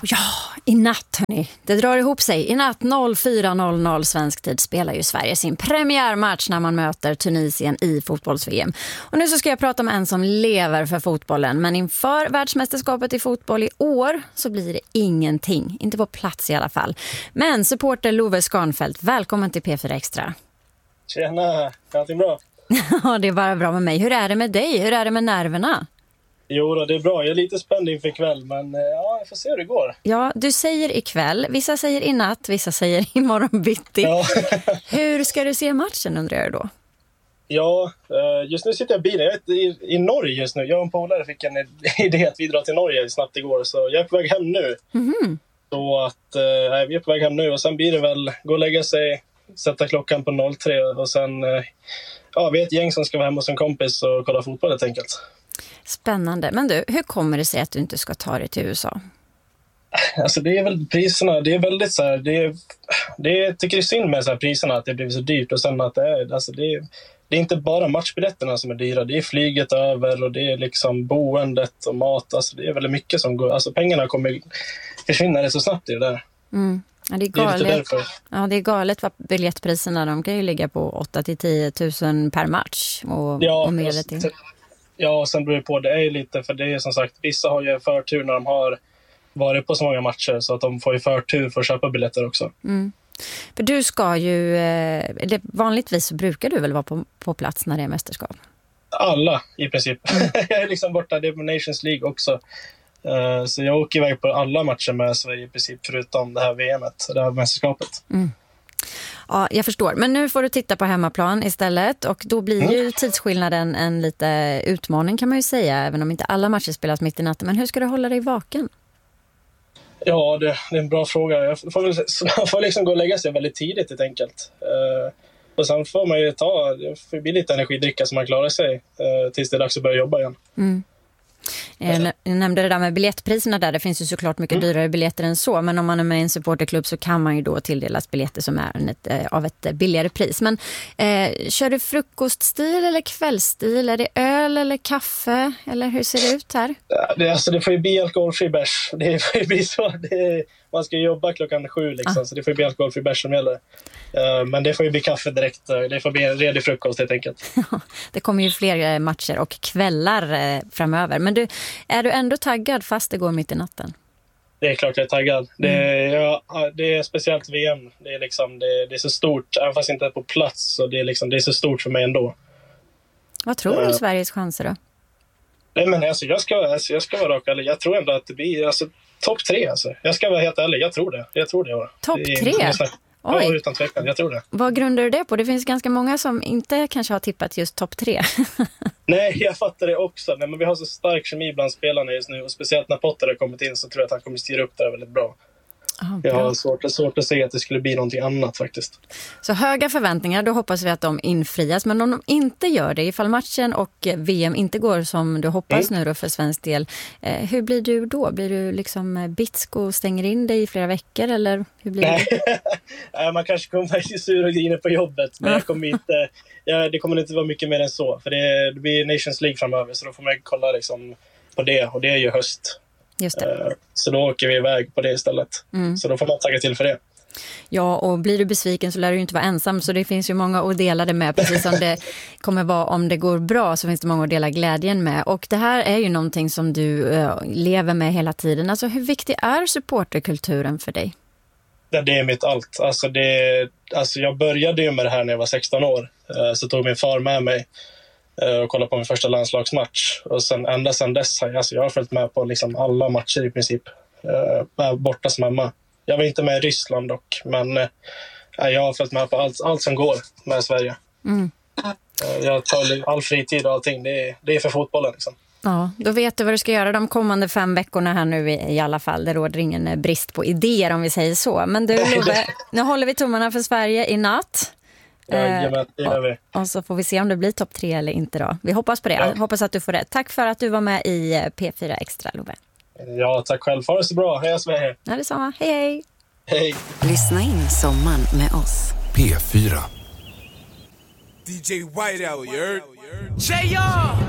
Ja, i natt hörni. Det drar ihop sig. I natt 04.00 svensk tid spelar ju Sverige sin premiärmatch när man möter Tunisien i fotbolls-VM. Och nu så ska jag prata med en som lever för fotbollen. Men inför världsmästerskapet i fotboll i år så blir det ingenting. Inte på plats i alla fall. Men supporter Love Skarnfeldt, välkommen till P4 Extra. Tjena, allting bra? Ja, det är bara bra med mig. Hur är det med dig? Hur är det med nerverna? Jo då, det är bra. Jag är lite spänd inför ikväll, men ja, jag får se hur det går. Ja, du säger ikväll. Vissa säger i natt, vissa säger imorgon bitti. Ja. Hur ska du se matchen, undrar jag då? Ja, just nu sitter jag i bilen. Jag är i Norge just nu. Jag och en polare fick en idé att vi drar till Norge snabbt igår. Så jag är på väg hem nu. Mm-hmm. Så att vi är på väg hem nu. Och sen blir det väl gå och lägga sig, sätta klockan på 03. Och sen, vi är ett gäng som ska vara hemma hos en kompis och kolla fotboll helt enkelt. Spännande. Men du, hur kommer det sig att du inte ska ta dig till USA? Alltså det är väl priserna, det är väldigt så här, jag tycker det är synd med så här priserna att det blir så dyrt och sen att det är inte bara matchbiljetterna som är dyra, det är flyget över och det är liksom boendet och mat, alltså det är väldigt mycket som går, alltså pengarna kommer försvinna rätt så snabbt i det där. Mm. Ja, det är galet. Ja, det är galet vad biljettpriserna, de kan ju ligga på 8-10 000 per match och mer till. Ja, sen beror det på, det är lite, för det är som sagt, vissa har ju förtur när de har varit på så många matcher så att de får ju förtur för att köpa biljetter också. Mm. För du ska ju, vanligtvis så brukar du väl vara på plats när det är mästerskap? Alla i princip. Jag är liksom borta, det är på Nations League också. Så jag åker iväg på alla matcher med Sverige i princip förutom det här VMet, det här mästerskapet. Mm. Ja, jag förstår. Men nu får du titta på hemmaplan istället och då blir ju tidsskillnaden en lite utmaning kan man ju säga, även om inte alla matcher spelas mitt i natten. Men hur ska du hålla dig vaken? Ja, det är en bra fråga. Jag får liksom gå och lägga sig väldigt tidigt helt enkelt. Och sen får man ju det blir lite energidricka så man klarar sig tills det är dags att börja jobba igen. Mm. Jag nämnde det där med biljettpriserna där. Det finns ju såklart mycket dyrare biljetter än så. Men om man är med i en supporterklubb så kan man ju då tilldelas biljetter som är av ett billigare pris. Men kör du frukoststil eller kvällsstil? Är det öl eller kaffe? Eller hur ser det ut här? Det får ju bli alkoholfri bärs. Det får ju bli så. Man ska jobba klockan 7 liksom, så det får ju bli alkoholfri bärs som gäller. Men det får ju bli kaffe direkt. Det får bli en redig frukost helt enkelt. Det kommer ju fler matcher och kvällar framöver. Men är du ändå taggad fast det går mitt i natten? Det är klart jag är taggad. Det är speciellt VM. Det är liksom det är så stort, även fast inte är på plats. Så det är så stort för mig ändå. Vad tror du Sveriges chanser då? Nej, men alltså, jag ska vara rak ärlig. Jag tror ändå att det blir topp 3. Alltså. Jag ska vara helt ärlig. Jag tror det. Ja. Topp 3? Ja, utan tvekan. Jag tror det. Vad grundar du det på? Det finns ganska många som inte kanske har tippat just topp 3. Nej, jag fattar det också. Nej, men vi har så stark kemi bland spelarna just nu. Och speciellt när Potter har kommit in så tror jag att han kommer styra upp det väldigt bra. Jag har svårt att se att det skulle bli någonting annat faktiskt. Så höga förväntningar, då hoppas vi att de infrias. Men om de inte gör det, ifall matchen och VM inte går som du hoppas nu då för svensk del, hur blir du då? Blir du liksom bitsk och stänger in dig i flera veckor? Eller hur blir det? Man kanske kommer vara sur och griner på jobbet. Men det kommer inte vara mycket mer än så. För det blir Nations League framöver, så då får man kolla liksom på det. Och det är ju höst. Just det. Så då åker vi iväg på det istället. Så då får man tagga till för det. Ja, och blir du besviken så lär du ju inte vara ensam. Så det finns ju många att dela det med. Precis som det kommer vara om det går bra, så finns det många att dela glädjen med. Och det här är ju någonting som du lever med hela tiden. Alltså hur viktig är supporterkulturen för dig? Det är mitt allt. Alltså jag började ju med det här när jag var 16 år. Så tog min far med mig och kollade på min första landslagsmatch. Och ända sedan dess jag har följt med på liksom alla matcher i princip. Borta som hemma. Jag var inte med i Ryssland dock, men jag har följt med på allt som går med Sverige. Jag tar all fritid och allting. Det är för fotbollen liksom. Ja, då vet du vad du ska göra de kommande 5 veckorna här nu i alla fall. Det råder ingen brist på idéer om vi säger så. Men du Love, nu håller vi tummarna för Sverige i natt. Och så får vi se om det blir topp 3 eller inte då. Vi hoppas på det. Jag hoppas att du får rätt. Tack för att du var med i P4 Extra, Love. Ja, tack själv. Ha det så bra. Hej Sverige. Ja, detsamma. Hej, hej. Hej. Lyssna in sommaren med oss. P4. DJ Whiteout, you heard?